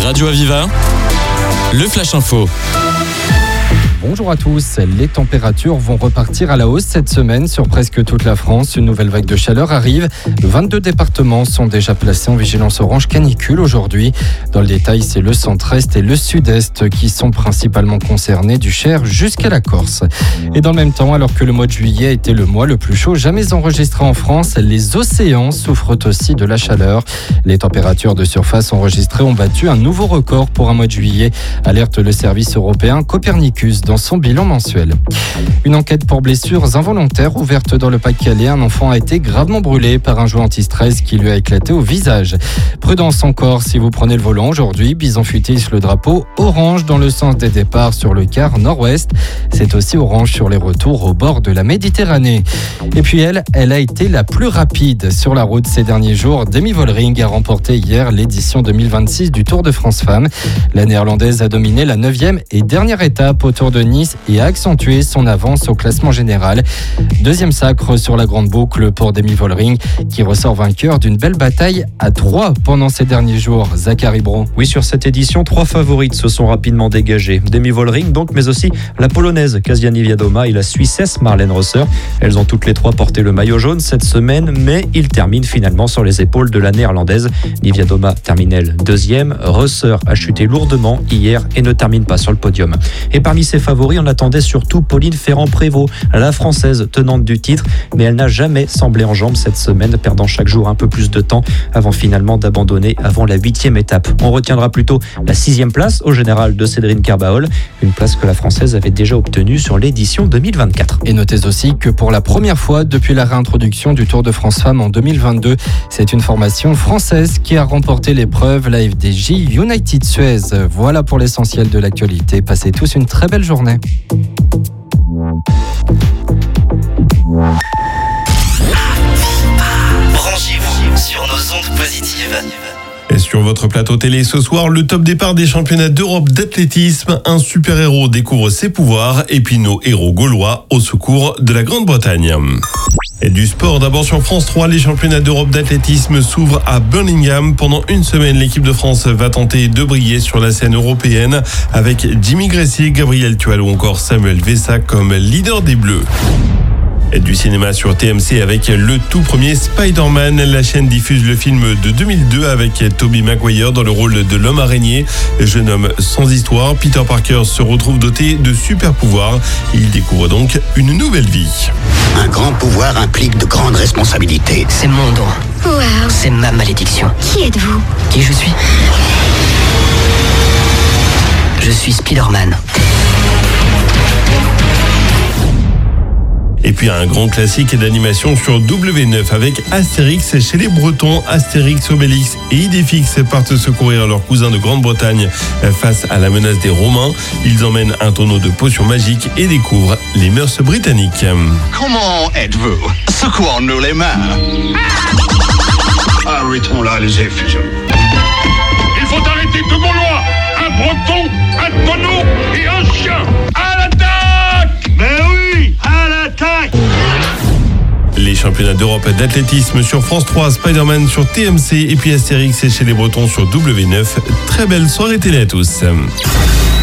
Radio Aviva, le Flash Info. Bonjour à tous. Les températures vont repartir à la hausse cette semaine sur presque toute la France. Une nouvelle vague de chaleur arrive. 22 départements sont déjà placés en vigilance orange canicule aujourd'hui. Dans le détail, c'est le centre-est et le sud-est qui sont principalement concernés, du Cher jusqu'à la Corse. Et dans le même temps, alors que le mois de juillet a été le mois le plus chaud jamais enregistré en France, les océans souffrent aussi de la chaleur. Les températures de surface enregistrées ont battu un nouveau record pour un mois de juillet, alerte le service européen Copernicus dans son bilan mensuel. Une enquête pour blessures involontaires ouverte dans le Pas-de-Calais. Un enfant a été gravement brûlé par un jouet anti-stress qui lui a éclaté au visage. Prudence encore si vous prenez le volant aujourd'hui. Bison Futé hisse le drapeau orange dans le sens des départs sur le quart nord-ouest. C'est aussi orange sur les retours au bord de la Méditerranée. Et puis elle a été la plus rapide sur la route ces derniers jours. Demi Vollering a remporté hier l'édition 2026 du Tour de France Femmes. La Néerlandaise a dominé la 9e et dernière étape au Tour de Nice et a accentué son avance au classement général. Deuxième sacre sur la grande boucle pour Demi Vollering qui ressort vainqueur d'une belle bataille à 3 pendant ces derniers jours. Zachary Bro. Oui, sur cette édition, 3 favorites se sont rapidement dégagées. Demi Vollering donc, mais aussi la Polonaise Kasia Niewiadoma et la Suissesse Marlène Rosser. Elles ont toutes les 3 porté le maillot jaune cette semaine, mais ils terminent finalement sur les épaules de la Néerlandaise. Niewiadoma termine elle 2e. Rosser a chuté lourdement hier et ne termine pas sur le podium. Et parmi ses favoris, on attendait surtout Pauline Ferrand-Prévot, la Française tenante du titre, mais elle n'a jamais semblé en jambes cette semaine, perdant chaque jour un peu plus de temps avant finalement d'abandonner avant la 8e étape. On retiendra plutôt la 6e place au général de Cédrine Kerbaol, une place que la Française avait déjà obtenue sur l'édition 2024. Et notez aussi que pour la première fois depuis la réintroduction du Tour de France Femmes en 2022, c'est une formation française qui a remporté l'épreuve, la FDJ United Suez. Voilà pour l'essentiel de l'actualité. Passez tous une très belle journée. Branchez-vous sur nos ondes positives. Et sur votre plateau télé ce soir, le top départ des championnats d'Europe d'athlétisme. Un super-héros découvre ses pouvoirs et puis nos héros gaulois au secours de la Grande-Bretagne. Et du sport, d'abord sur France 3, les championnats d'Europe d'athlétisme s'ouvrent à Birmingham. Pendant une semaine, l'équipe de France va tenter de briller sur la scène européenne avec Jimmy Gressier, Gabriel Tual ou encore Samuel Vessac comme leader des Bleus. Et du cinéma sur TMC avec le tout premier Spider-Man. La chaîne diffuse le film de 2002 avec Tobey Maguire dans le rôle de l'homme araignée. Jeune homme sans histoire, Peter Parker se retrouve doté de super pouvoirs. Il découvre donc une nouvelle vie. Un grand pouvoir implique de grandes responsabilités. C'est mon don. Wow. C'est ma malédiction. Qui êtes-vous? Qui je suis? Je suis Spider-Man. Et puis un grand classique d'animation sur W9 avec Astérix chez les Bretons. Astérix, Obélix et Idéfix partent secourir leurs cousins de Grande-Bretagne face à la menace des Romains. Ils emmènent un tonneau de potions magiques et découvrent les mœurs britanniques. Comment êtes-vous? Secouons-nous les mains. Arrêtons-là les effusions. Il faut arrêter deux Gaulois, un Breton, un tonneau et un chien. À l'attaque! Mais oui, à l'attaque! Les championnats d'Europe d'athlétisme sur France 3, Spider-Man sur TMC et puis Astérix chez les Bretons sur W9. Très belle soirée télé à tous.